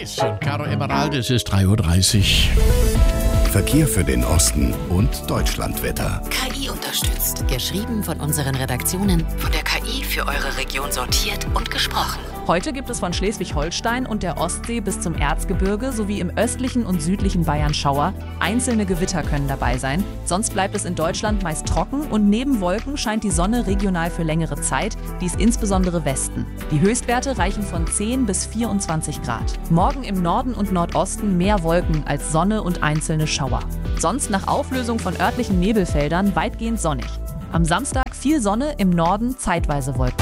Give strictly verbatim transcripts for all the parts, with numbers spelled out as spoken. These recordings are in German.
Weiß und Caro Emerald, es ist drei Uhr dreißig. Verkehr für den Osten und Deutschlandwetter. K I unterstützt. Geschrieben von unseren Redaktionen, von der K I für eure Region sortiert und gesprochen. Heute gibt es von Schleswig-Holstein und der Ostsee bis zum Erzgebirge sowie im östlichen und südlichen Bayern Schauer. Einzelne Gewitter können dabei sein. Sonst bleibt es in Deutschland meist trocken und neben Wolken scheint die Sonne regional für längere Zeit, dies insbesondere Westen. Die Höchstwerte reichen von zehn bis vierundzwanzig Grad. Morgen im Norden und Nordosten mehr Wolken als Sonne und einzelne Schauer. Sonst nach Auflösung von örtlichen Nebelfeldern weitgehend sonnig. Am Samstag viel Sonne, im Norden zeitweise Wolken.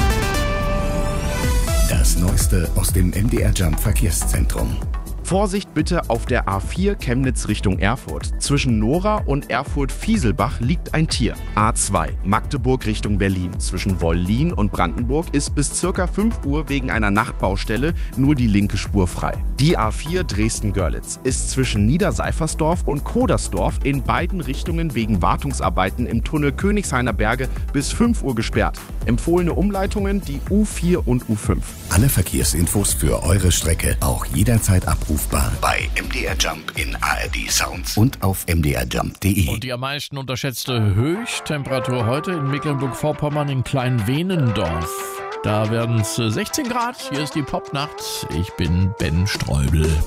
Das Neueste aus dem M D R Jump Verkehrszentrum. Vorsicht bitte auf der A vier Chemnitz Richtung Erfurt. Zwischen Nora und Erfurt-Fieselbach liegt ein Tier. A zwei Magdeburg Richtung Berlin. Zwischen Wollin und Brandenburg ist bis circa fünf Uhr wegen einer Nachtbaustelle nur die linke Spur frei. Die A vier Dresden-Görlitz ist zwischen Niederseifersdorf und Kodersdorf in beiden Richtungen wegen Wartungsarbeiten im Tunnel Königshainer Berge bis fünf Uhr gesperrt. Empfohlene Umleitungen die U vier und U fünf. Alle Verkehrsinfos für eure Strecke auch jederzeit abrufbar bei M D R Jump in A R D Sounds und auf m d r jump punkt d e. Und die am meisten unterschätzte Höchsttemperatur heute in Mecklenburg-Vorpommern in Kleinvenendorf. Da werden es sechzehn Grad. Hier ist die Popnacht. Ich bin Ben Streubel.